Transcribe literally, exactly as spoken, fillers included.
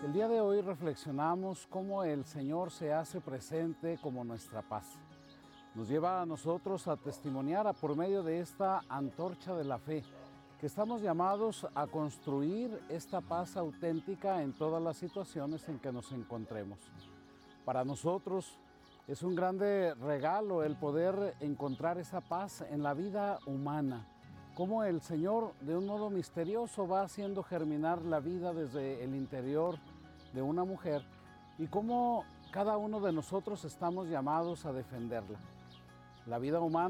El día de hoy reflexionamos cómo el Señor se hace presente como nuestra paz. Nos lleva a nosotros a testimoniar a por medio de esta antorcha de la fe, que estamos llamados a construir esta paz auténtica en todas las situaciones en que nos encontremos. Para nosotros es un grande regalo el poder encontrar esa paz en la vida humana, cómo el Señor de un modo misterioso va haciendo germinar la vida desde el interior de una mujer y cómo cada uno de nosotros estamos llamados a defenderla. La vida humana